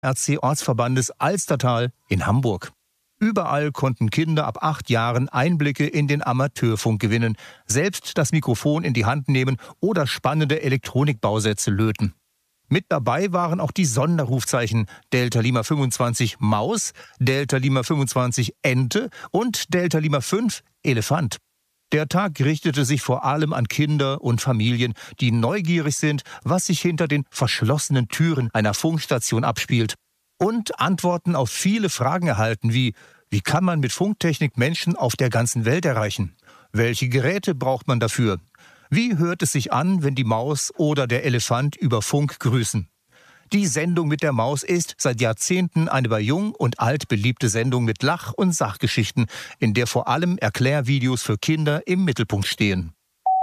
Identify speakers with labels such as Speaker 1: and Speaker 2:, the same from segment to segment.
Speaker 1: RC-Ortsverbandes Alstertal in Hamburg. Überall konnten Kinder ab 8 Jahren Einblicke in den Amateurfunk gewinnen, selbst das Mikrofon in die Hand nehmen oder spannende Elektronikbausätze löten. Mit dabei waren auch die Sonderrufzeichen Delta Lima 25 Maus, Delta Lima 25 Ente und Delta Lima 5 Elefant. Der Tag richtete sich vor allem an Kinder und Familien, die neugierig sind, was sich hinter den verschlossenen Türen einer Funkstation abspielt. Und Antworten auf viele Fragen erhalten wie kann man mit Funktechnik Menschen auf der ganzen Welt erreichen? Welche Geräte braucht man dafür? Wie hört es sich an, wenn die Maus oder der Elefant über Funk grüßen? Die Sendung mit der Maus ist seit Jahrzehnten eine bei Jung und Alt beliebte Sendung mit Lach- und Sachgeschichten, in der vor allem Erklärvideos für Kinder im Mittelpunkt stehen.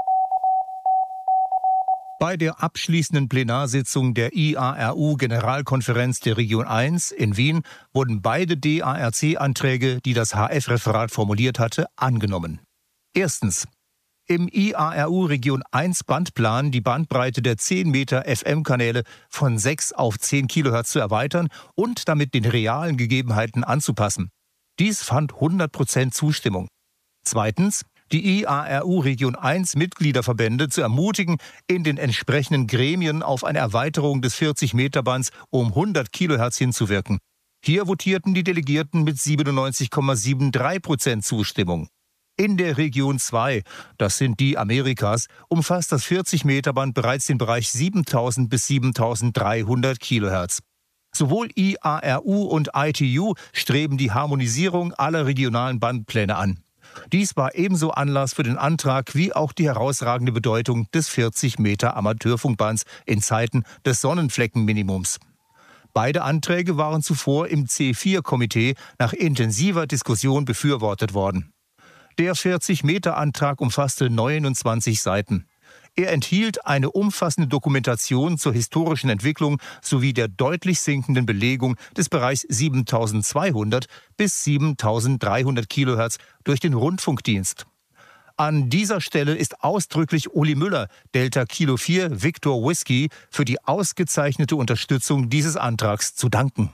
Speaker 1: Bei der abschließenden Plenarsitzung der IARU-Generalkonferenz der Region 1 in Wien wurden beide DARC-Anträge, die das HF-Referat formuliert hatte, angenommen. Erstens. Im IARU Region 1 Bandplan die Bandbreite der 10 Meter FM-Kanäle von 6 auf 10 Kilohertz zu erweitern und damit den realen Gegebenheiten anzupassen. Dies fand 100% Zustimmung. Zweitens. Die IARU Region 1 Mitgliederverbände zu ermutigen, in den entsprechenden Gremien auf eine Erweiterung des 40-Meter-Bands um 100 Kilohertz hinzuwirken. Hier votierten die Delegierten mit 97,73% Zustimmung. In der Region 2, das sind die Amerikas, umfasst das 40-Meter-Band bereits den Bereich 7000 bis 7300 Kilohertz. Sowohl IARU und ITU streben die Harmonisierung aller regionalen Bandpläne an. Dies war ebenso Anlass für den Antrag wie auch die herausragende Bedeutung des 40-Meter-Amateurfunkbands in Zeiten des Sonnenfleckenminimums. Beide Anträge waren zuvor im C4-Komitee nach intensiver Diskussion befürwortet worden. Der 40-Meter-Antrag umfasste 29 Seiten. Er enthielt eine umfassende Dokumentation zur historischen Entwicklung sowie der deutlich sinkenden Belegung des Bereichs 7200 bis 7300 Kilohertz durch den Rundfunkdienst. An dieser Stelle ist ausdrücklich Uli Müller, Delta Kilo 4 Victor Whisky, für die ausgezeichnete Unterstützung dieses Antrags zu danken.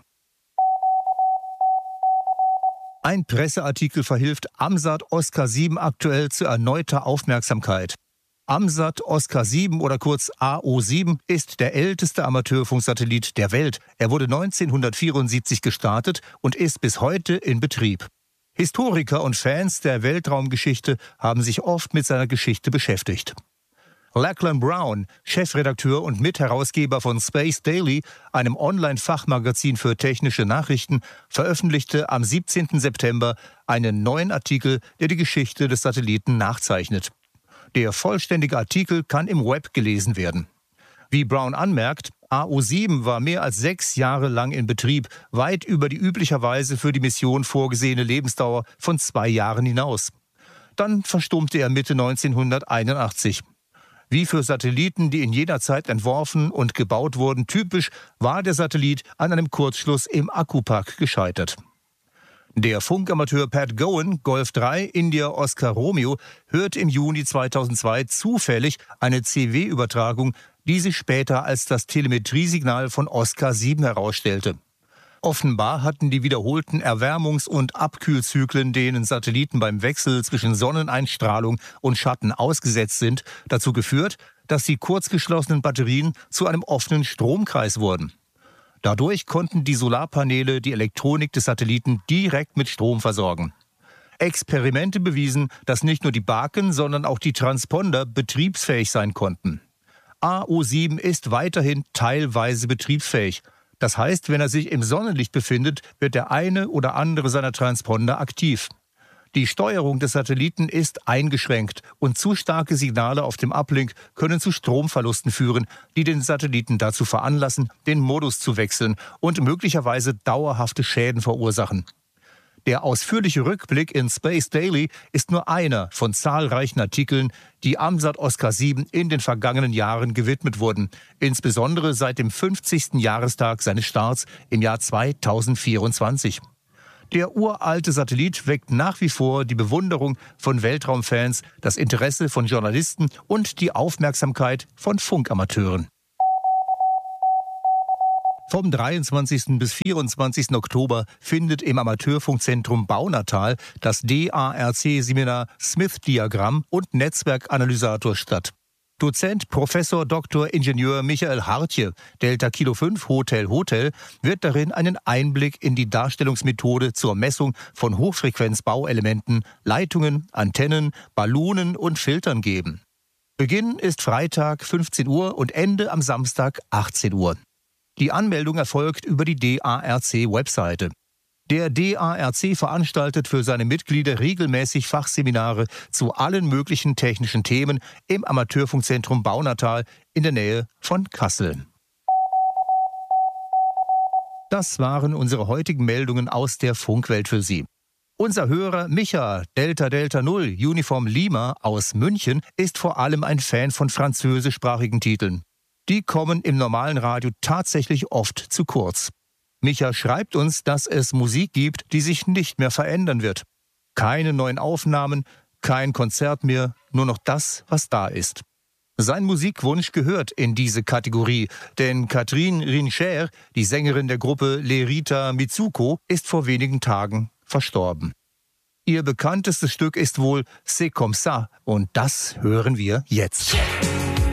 Speaker 1: Ein Presseartikel verhilft AMSAT Oscar 7 aktuell zu erneuter Aufmerksamkeit. AMSAT Oscar 7 oder kurz AO7 ist der älteste Amateurfunksatellit der Welt. Er wurde 1974 gestartet und ist bis heute in Betrieb. Historiker und Fans der Weltraumgeschichte haben sich oft mit seiner Geschichte beschäftigt. Lachlan Brown, Chefredakteur und Mitherausgeber von Space Daily, einem Online-Fachmagazin für technische Nachrichten, veröffentlichte am 17. September einen neuen Artikel, der die Geschichte des Satelliten nachzeichnet. Der vollständige Artikel kann im Web gelesen werden. Wie Brown anmerkt, AO7 war mehr als 6 Jahre lang in Betrieb, weit über die üblicherweise für die Mission vorgesehene Lebensdauer von 2 Jahren hinaus. Dann verstummte er Mitte 1981. Wie für Satelliten, die in jener Zeit entworfen und gebaut wurden, typisch, war der Satellit an einem Kurzschluss im Akkupack gescheitert. Der Funkamateur Pat Gowan, Golf 3, India Oscar Romeo, hörte im Juni 2002 zufällig eine CW-Übertragung, die sich später als das Telemetriesignal von Oscar 7 herausstellte. Offenbar hatten die wiederholten Erwärmungs- und Abkühlzyklen, denen Satelliten beim Wechsel zwischen Sonneneinstrahlung und Schatten ausgesetzt sind, dazu geführt, dass die kurzgeschlossenen Batterien zu einem offenen Stromkreis wurden. Dadurch konnten die Solarpaneele die Elektronik des Satelliten direkt mit Strom versorgen. Experimente bewiesen, dass nicht nur die Baken, sondern auch die Transponder betriebsfähig sein konnten. AO7 ist weiterhin teilweise betriebsfähig. Das heißt, wenn er sich im Sonnenlicht befindet, wird der eine oder andere seiner Transponder aktiv. Die Steuerung des Satelliten ist eingeschränkt und zu starke Signale auf dem Uplink können zu Stromverlusten führen, die den Satelliten dazu veranlassen, den Modus zu wechseln und möglicherweise dauerhafte Schäden verursachen. Der ausführliche Rückblick in Space Daily ist nur einer von zahlreichen Artikeln, die AMSAT Oscar 7 in den vergangenen Jahren gewidmet wurden, insbesondere seit dem 50. Jahrestag seines Starts im Jahr 2024. Der uralte Satellit weckt nach wie vor die Bewunderung von Weltraumfans, das Interesse von Journalisten und die Aufmerksamkeit von Funkamateuren. Vom 23. bis 24. Oktober findet im Amateurfunkzentrum Baunatal das DARC-Seminar Smith-Diagramm und Netzwerkanalysator statt. Dozent Professor Dr. Ingenieur Michael Hartje, Delta Kilo 5 Hotel Hotel, wird darin einen Einblick in die Darstellungsmethode zur Messung von Hochfrequenzbauelementen, Leitungen, Antennen, Ballonen und Filtern geben. Beginn ist Freitag 15 Uhr und Ende am Samstag 18 Uhr. Die Anmeldung erfolgt über die DARC-Webseite. Der DARC veranstaltet für seine Mitglieder regelmäßig Fachseminare zu allen möglichen technischen Themen im Amateurfunkzentrum Baunatal in der Nähe von Kassel. Das waren unsere heutigen Meldungen aus der Funkwelt für Sie. Unser Hörer Micha, Delta Delta 0, Uniform Lima aus München, ist vor allem ein Fan von französischsprachigen Titeln. Die kommen im normalen Radio tatsächlich oft zu kurz. Micha schreibt uns, dass es Musik gibt, die sich nicht mehr verändern wird. Keine neuen Aufnahmen, kein Konzert mehr, nur noch das, was da ist. Sein Musikwunsch gehört in diese Kategorie, denn Catherine Rinscher, die Sängerin der Gruppe Lerita Mitsuko, ist vor wenigen Tagen verstorben. Ihr bekanntestes Stück ist wohl C'est comme ça und das hören wir jetzt.